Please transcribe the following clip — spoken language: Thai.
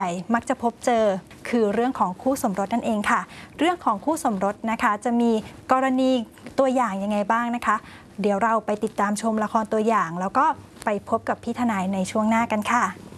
มักจะพบเจอคือเรื่องของคู่สมรสนั่นเองค่ะเรื่องของคู่สมรสนะคะจะมีกรณีตัวอย่างยังไงบ้างนะคะเดี๋ยวเราไปติดตามชมละครตัวอย่างแล้วก็ไปพบกับพี่ทนายในช่วงหน้ากันค่ะ